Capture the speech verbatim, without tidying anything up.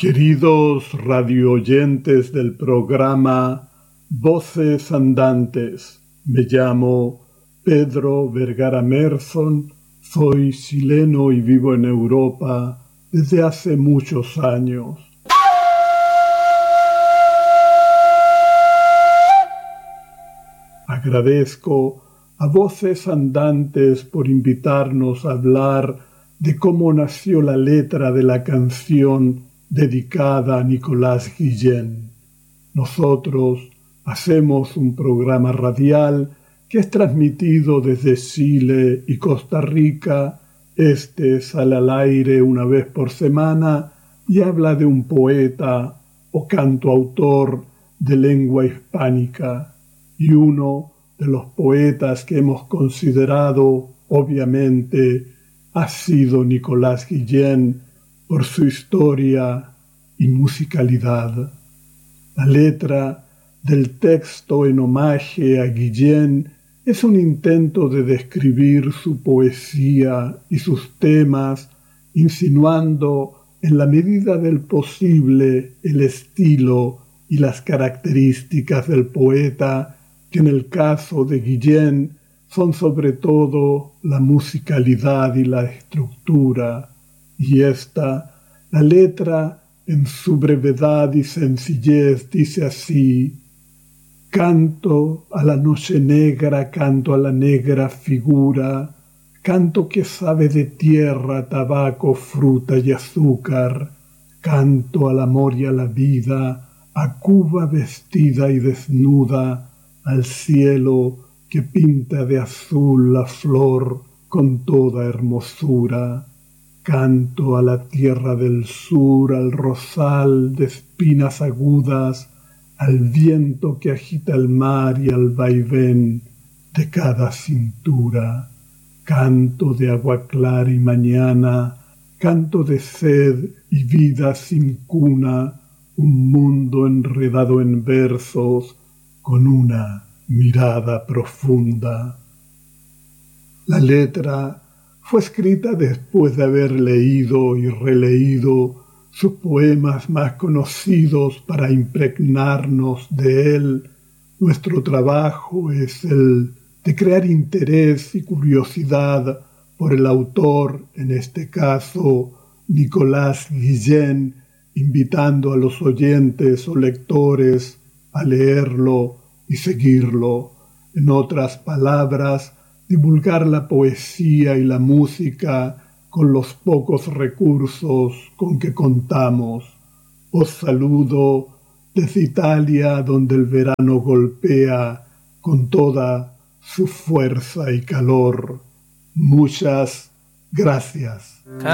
Queridos radioyentes del programa Voces Andantes, me llamo Pedro Vergara Merson, soy chileno y vivo en Europa desde hace muchos años. Agradezco a Voces Andantes por invitarnos a hablar de cómo nació la letra de la canción dedicada a Nicolás Guillén. Nosotros hacemos un programa radial que es transmitido desde Chile y Costa Rica. Este sale al aire una vez por semana y habla de un poeta o cantautor de lengua hispánica. Y uno de los poetas que hemos considerado, obviamente, ha sido Nicolás Guillén, por su historia y musicalidad. La letra del texto en homenaje a Guillén es un intento de describir su poesía y sus temas, insinuando en la medida del posible el estilo y las características del poeta, que en el caso de Guillén son sobre todo la musicalidad y la estructura. Y esta, la letra, en su brevedad y sencillez, dice así: canto a la noche negra, canto a la negra figura, canto que sabe de tierra, tabaco, fruta y azúcar, canto al amor y a la vida, a Cuba vestida y desnuda, al cielo que pinta de azul la flor con toda hermosura. Canto a la tierra del sur, al rosal de espinas agudas, al viento que agita el mar y al vaivén de cada cintura. Canto de agua clara y mañana, canto de sed y vida sin cuna, un mundo enredado en versos con una mirada profunda. La letra fue escrita después de haber leído y releído sus poemas más conocidos para impregnarnos de él. Nuestro trabajo es el de crear interés y curiosidad por el autor, en este caso Nicolás Guillén, invitando a los oyentes o lectores a leerlo y seguirlo. En otras palabras, divulgar la poesía y la música con los pocos recursos con que contamos. Os saludo desde Italia, donde el verano golpea con toda su fuerza y calor. Muchas gracias.